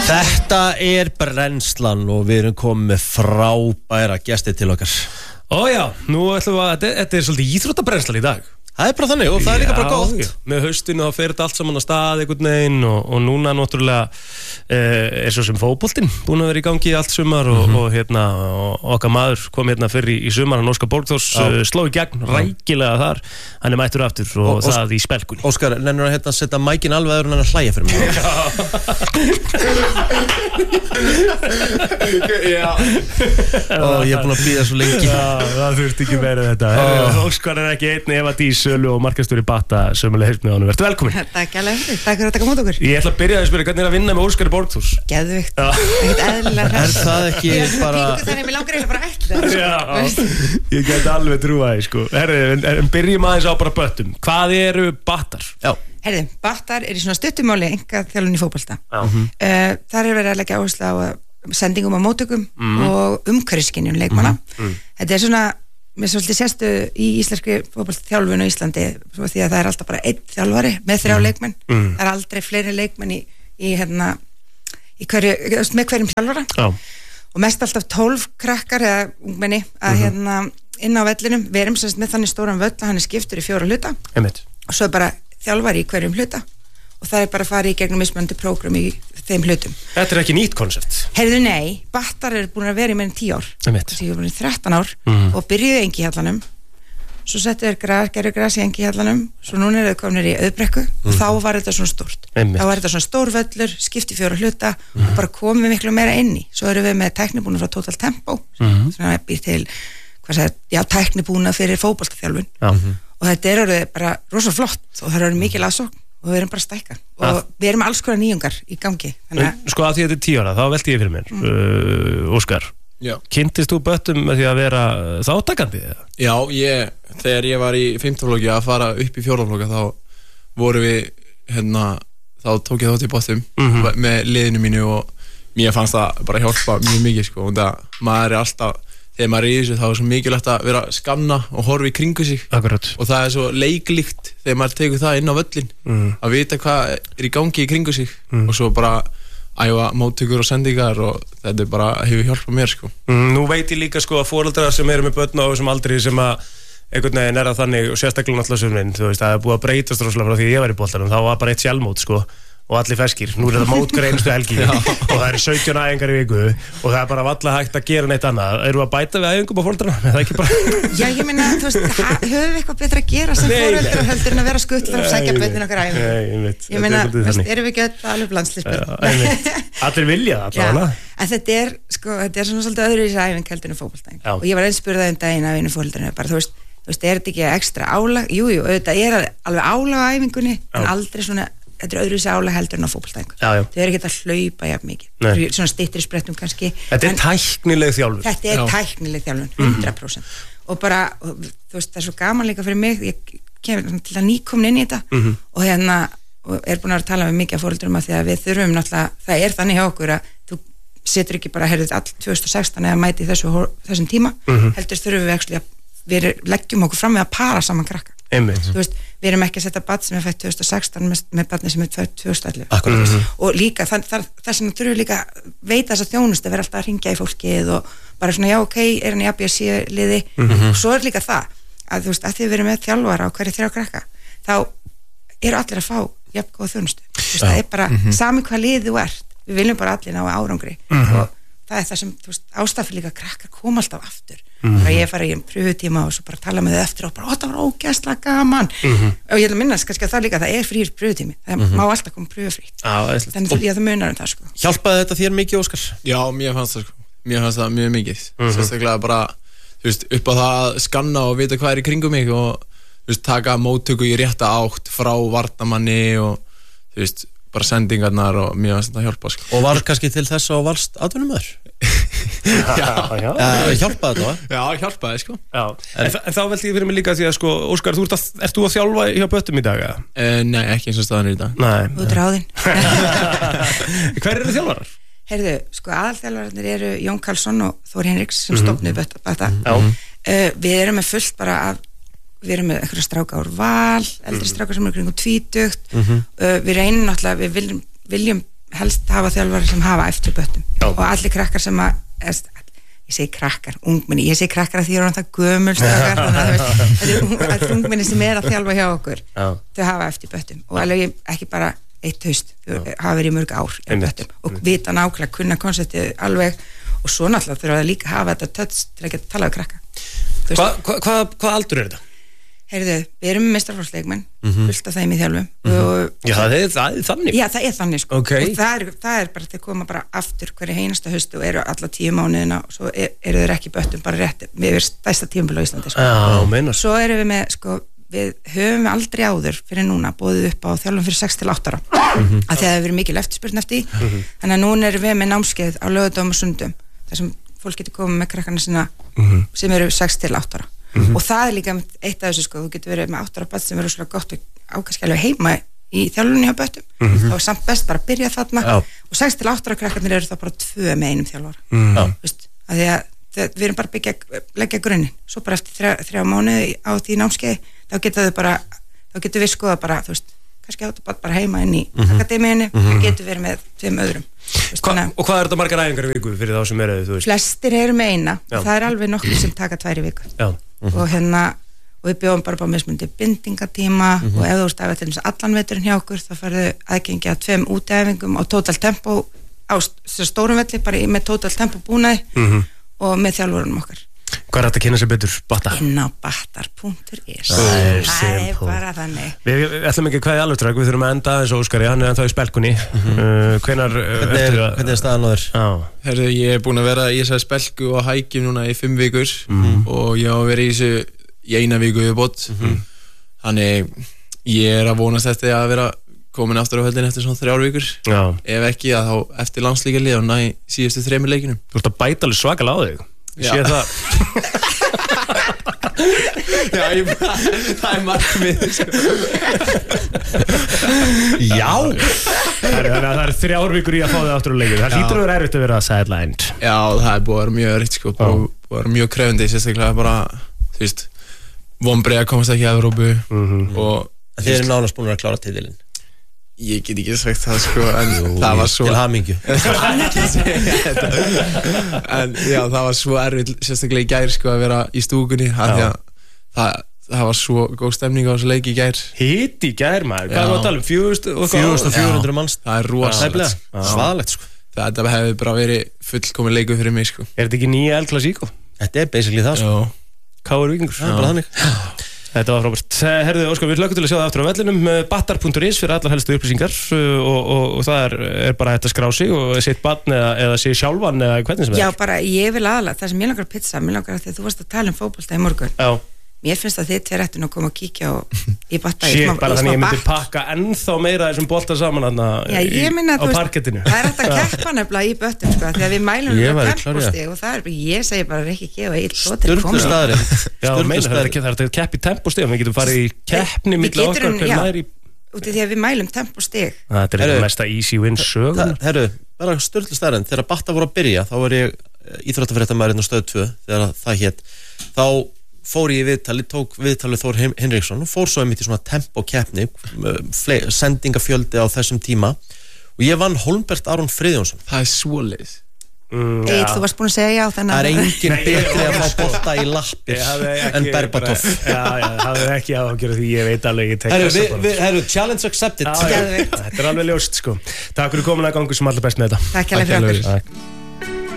Þetta brennslan og við erum komið með frábæra gesti til okkar. Já, nú ætlum við að þetta svolítið íþróttabrennslan í dag. Það bara þannig og það líka bara gott. Já, með haustinu þá fer þetta allt saman á stað einhvern veginn og núna náttúrulega svo sem fótboltinn búin að vera í gangi allt sumar og okkar maður kom hérna fyrr í sumar, hann Óskar Borgþórs sló í gegn rækilega þar, hann mættur aftur og það í spelkunni. Óskar, nennir að setja mækin alveg aður en hann að hlæja fyrir mig. Já. Ég búin að bíða svo lengi. Já, það þurfti ekki meira þetta. Óskar ekki einn ef að Sölu og markastjóri Bata sömulegir með honum. Vertu velkomin. Takk alveg, takk fyrir að taka mót okkur. Ég ætla að byrja að spyrja hvernig að vinna með Óskari Borgþórs. Geðvikt, ekkert eðlilega hress. Það ekki bara... Þannig að mér langar eiginlega bara ætla það. Já, ég get alveg trúa því, sko. En byrjum aðeins á bara böttum. Hvað eru Batar? Já. Herði, Batar í svona stuttumáli einkaþjálfun í fótbolta. Þar verið að leggja áherslu á sendingum á móttökum og umhverfisskynjun leikmanna. Þetta svona mér svolítið sérstu í íslenskri fótboltaþjálfun á Íslandi því að það alltaf bara einn þjálfari með 3 leikmenn. Það aldrei fleiri leikmenn með hverjum þjálfara. Og mest alltaf 12 krakkar eða ungmenni að inn á vellinum. Við erum semst með þannig stóran völl að hann skiptur í 4 hluta. Og svo bara þjálfari í hverjum hluta. Og það bara farið í gegnum mismunandi prógram í þeim hlutum. Þetta ekki nýtt konsept? Heyrðu, nei, Batar búin að vera í meira en 10 ár. Ég var búin í 13 ár og byrjuði í Engihjallanum. Svo settu gerðu gras í Engihjallanum. Svo núna þau komnir í Auðbrekku og þá var þetta svona stórt. Þá var þetta svona stór völlur, skipt í 4 hluta og bara komum við miklu meira inn í. Svo erum við með tæknibúna frá Total Tempo sem býr til, tæknibúna fyrir fótboltaþjálfun. Og þetta orðið bara rosa flott og það orðið mikil aðsókn. Og við erum bara að stækka og við erum alls konar nýjungar í gangi. Sko að því þetta 10 ára, þá velti ég fyrir mér Óskar, kynntist þú böttum með því að vera þáttakandi? Já, þegar ég var í 5. flokki að fara upp í 4. flokka þá voru við þá tók ég þátt í böttum með liðinu mínu og mér fannst það bara hjálpa mjög mikið sko, og það maður alltaf þegar maður í þessu þá svo mikilvægt að vera að skanna og horfa í kringu sig. Akkurat. Og það svo leiklíkt þegar maður tekur það inn á völlin að vita hvað í gangi í kringu sig og svo bara æfa móttökur og sendingar og þetta bara hefur hjálpað mér sko. Nú veit ég líka sko að foreldrar sem eru með börn á þessum aldri sem að einhvern veginn að þannig og sérstaklega náttúrulega sumrin, þú veist, það búið að breytast rosalega frá því ég var í boltanum, þá var bara eitt sjálfmót sko og allir ferskir, nú þetta mótgur einustu helgi og það 17 æfingar í viku og það bara valla hægt að gera neitt annað. Eru að bæta við æfingum á foreldrana? Er það ekki bara... Já, ég meina, þú veist, höfum við eitthvað betra að gera sem foreldrar heldur en að vera skuttlar og sækja börnin okkar æfingu? Ég meina, erum við ekki öll alveg landsliðsbörn? Allir vilja það allavega. En þetta svona svolítið öðru í þessu æfing heldur en fótboltaæfing. Og ég var spurðað daginn af einu foreldrarnu, bara, þú veist, þetta ekki ekstra álag? Jú, auðvitað alveg álag á æfingunni, en aldrei svona, þetta öðru þessi álag heldur en á fótboltaæfingu. Þau ekki að hlaupa jafn mikið. Svona styttri sprettum kannski. Þetta tæknileg þjálfun. Þetta tæknileg þjálfun, 100%. Og bara, þú veist, það svo gaman líka fyrir mig, ég kemur til að nýkomin inn í þetta og búin að tala með mikið af foreldrum að því að við þurfum náttúrulega, það þannig hjá okkur að þú setur ekki bara, all 2016 eða mæti þessum tíma, heldur þurfum við leggjum okkur fram við að para saman krakka. Þú veist, við erum ekki að setja barn sem fætt 2016 með barni sem fætt 2011. Og líka, þess að þurfum líka veita þess að þjónust að vera alltaf að hringja í fólkið og bara svona, já, ok, hann í ABC liði og svo líka það, að þú veist, að því við erum með þjálfara á hverju 3 krakka, þá eru allir að fá jafn góða þjónustu. Þú veist, það bara sami hvað liðið þú ert, við viljum bara allir ná árangri og það það sem, þú veist, ástæður líka krakkar koma alltaf aftur og ég fara í pröfutíma og svo bara tala með þau eftir og bara, það var ógeðslega gaman og ég vil minnast kannski að það líka, það frýr pröfutími, það má alltaf koma pröfufrítt þannig að það munar það sko. Hjálpaði þetta þér mikið, Óskar? Já, mér fannst það sko, mér fannst það mjög mikið sérstaklega bara, þú veist, upp á það að skanna og vita hvað í kringum mig og, þú veist, taka móttöku í rétta átt frá varnamanni og, þú veist, bara sendingarnar og mér fannst þetta hjálpa sko. Og var kannski til þess að varst atvinnumæður? Hjálpaði það? Já, hjálpaði sko. En þá veldi ég fyrir mig líka því að sko, Óskar, ert þú að þjálfa hjá Böttum í dag? Nei, ekki eins og staðan í dag. Þú ert ráðinn. Hver eru þjálfarar? Heyrðu, sko, aðalþjálfararnir eru Jón Karlsson og Þór Hinriks sem stofnuðu Bötta. Við erum með fullt bara af við erum með einhverja stráka úr Val eldri strákar sem eru kringum 20 við reynum náttúrulega, við viljum helst hafa þjálfara sem hafa eftir böttum og allir krakkar sem að ég segi krakkar, ungmenni, ég segi krakkar að því að það gömulstakar þetta er ungmenni sem að þjálfa hjá okkur þau hafa eftir böttum og alveg ekki bara eitt haust, þau hafa verið í mörg ár í böttum og vita nákvæmlega, kunna konceptið alveg og svo náttúrulega þurfa að líka hafa þetta töts til að geta talað um krakka. Hvað aldur er þetta? Heyrðu, við erum með meistaraflokksleikmenn fullt af þeim í þjálfum Já, það er þannig Já, það er þannig sko okay. og það er bara, þeir koma bara aftur hverju einasta haustu og eru alla 10 mánuðina og svo eru þeir ekki böttum bara rétt við erum stærsta tímabil á Íslandi sko. Svo erum við með, sko, við höfum aldrei áður fyrir núna boðið upp á þjálfum fyrir 6 til 8 ára af því að það hefur verið mikil eftirspurn eftir þannig að núna erum við með námskeið á laugardögum og sundum þar sem fólk getur komið með krakkana sína sem eru 6 til 8 ára og það er líka eitt af þessu sko, þú getur verið með 8 ára barn sem verður svona gott og ákvæmst alveg heima í þjálfunni á böttum þá er samt best bara að byrja þarna og 6 til 8 ára krakkarnir eru þá bara 2 með einum þjálfara veist, að því að við erum bara leggja grunnin svo bara eftir 3 mánuði á því námskeið þá getur við skoða bara þú veist, kannski átta bara heima inn í akademíunni og getur verið með 2 öðrum veist, og hvað er þetta margar æfingar í viku fyrir þá sem eru þú veist? Flestir eru með eina það er alveg nokkur sem taka 2 í viku og og við bjóðum bara mismundi bindingatíma og ef þú veist að til þess allan veturinn hjá okkur þá færðu aðgengi að 2 útiæfingum á total tempo á stórum velli bara með total tempo búnaði og með þjálfurunum okkar Hvað er þetta að kynna sér betur? Batta? Inn á battar.is Það er bara þannig Við ætlum ekki hvað í alveg træk, við þurfum að enda eins og Óskari, hann er ennþá í spelkunni Hvernig er staðan á þér? Herðu, ég er búin að vera í þessari spelku og hækjum núna í 5 vikur og ég á að vera í þessu í 1 viku viðbót þannig ég er að vonast eftir að vera komin aftur á höllin eftir svona 3 vikur ef ekki að þá eftir landslíkalið og næ síðustu 3 leikinum Þú ert að bæta alveg svakalega á þig Ég sé það Já, það er markmið sko. Já Þannig að það er 3 vikur í að fá þig aftur á leikinu Það hlýtur að vera erfitt að vera sidelined Já, það er búið að vera mjög erfitt sko. Búið að vera mjög krefandi sérstaklega bara, þú veist vonbrigði að komast ekki að Evrópu og Þið eru nánast búin að klára titilinn Ég get ekki sagt það sko en það var svo til hamingju en já það var svo erfitt sérstaklega í gær sko að vera í stúkunni því að það var svo góð stemning á þessu leik í gær Hitt í gær maður, hvað var að tala um 4.400 manns það er rosalegt svaðalegt sko þetta hefði bara verið fullkomin leikur fyrir mig sko Er þetta ekki nýja El Clasico? Þetta er basically það sko K.R. Víkingur, það er bara þannig Þetta var frábært. Herðu, Óskar, við hlökkum til að sjá það aftur á vellinum. Battar.is fyrir allar helstu upplýsingar og það er bara hægt að skrá sig og sitt barn eða sig sjálfan eða hvernig sem það er. Já, bara ég vil aðalega, það sem ég langar að pizza, mér langar að því að þú varst að tala um fótbolta í morgun. Já. Mér finnst að þið 2 ættu að koma og kíkja í Batta í smá bara þannig ég myndi pakka ennþá meira þessum bolta saman á parkettinu. Það er hægt að keppa nefnilega í böttum sko, því að við mælum tempóstig og það er bara, ég segi bara Rikki G og Egill Plóter komið. Já, það er að keppa í tempóstig og við getum farið í keppni milli okkar hver nær í út af því að við mælum tempóstig. Þetta er eitthvað mesta easy win sögum. Herru, bara sturlu staðrend, þegar Batta voru að byrja þá var ég íþróttafréttamaðurinn á Stöð 2 þegar það hét, þá fór ég í viðtali, tók viðtalið Þór Hinriksson og fór svo einmitt í svona tempókeppni, sendingafjöldi á þessum tíma og ég vann Hólmbert Aron Friðjónsson. Það er svoleiðis. Egill, þú varst búin að segja já þannig að það er engin betri að fá bolta í lappir en Berbatov. Það er ekki áhugjur því ég veit alveg ég tek þessa bara. Herru, challenge accepted. Þetta er alveg ljóst sko. Takk fyrir komin að gangu sem allir best með þetta. Takk hérlega fyrir okkur.